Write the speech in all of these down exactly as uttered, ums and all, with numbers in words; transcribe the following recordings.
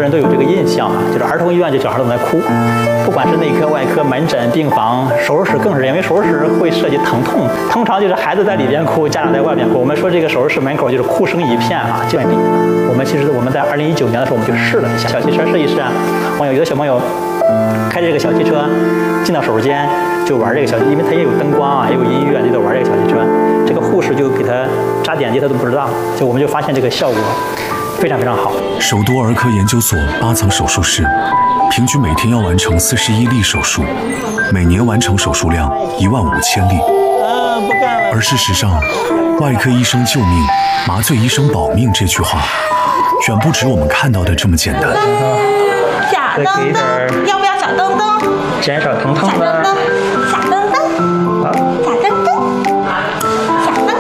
人都有这个印象啊，就是儿童医院这小孩都在哭，不管是内科、外科、门诊、病房、手术室更是，因为手术室会涉及疼痛，通常就是孩子在里边哭，家长在外边哭。我们说这个手术室门口就是哭声一片啊，就我们其实我们在二零一九年的时候我们就试了一下小汽车试一试啊，网友有的小朋友开着这个小汽车进到手术间就玩这个小，因为它也有灯光啊，也有音乐，就在玩这个小汽车。这个护士就给他扎点滴，他都不知道，就我们就发现这个效果非常非常好。 首都儿科研究所八层手术室，平均每天要完成四十一例手术，每年完成手术量一万五千例。而事实上，外科医生救命，麻醉医生保命这句话，远不止我们看到的这么简单。 小灯灯，要不要小灯灯？ 减少疼痛的。小灯灯，好，小灯灯，小灯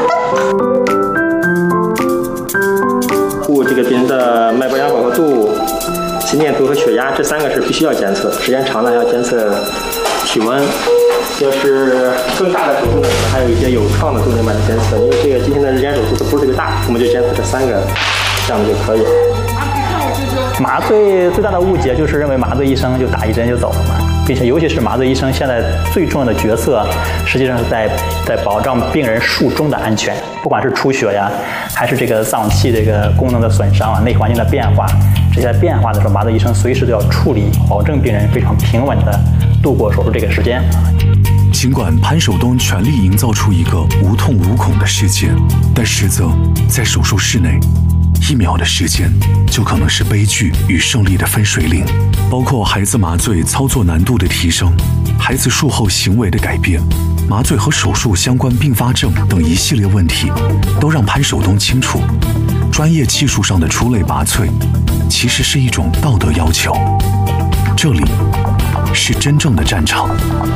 灯。 护这个病人的脉搏压饱和度、心电图和血压，这三个是必须要监测，时间长了还要监测体温。要是更大的手术呢，还有一些有创的动脉的监测，因为这个今天的日间手术不是特别大，我们就监测这三个项目就可以。 麻醉最大的误解就是认为麻醉医生就打一针就走了嘛，并且尤其是麻醉医生现在最重要的角色，实际上是在在保障病人术中的安全，不管是出血呀，还是这个脏器这个功能的损伤啊，内环境的变化，这些变化的时候，麻醉医生随时都要处理，保证病人非常平稳的度过手术这个时间。 尽管潘守东全力营造出一个无痛无恐的世界，但实则在手术室内，一秒的时间就可能是悲剧与胜利的分水岭。包括孩子麻醉操作难度的提升，孩子术后行为的改变，麻醉和手术相关并发症等一系列问题，都让潘守东清楚，专业技术上的出类拔萃，其实是一种道德要求。这里是真正的战场。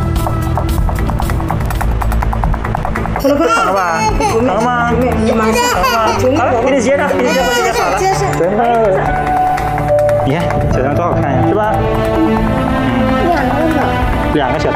不能不疼了吧？疼了吗？疼吗？好了，给你接上，给你接上，给你好了。真的，你看小羊多好看呀，是吧？嗯，两个小。两个小。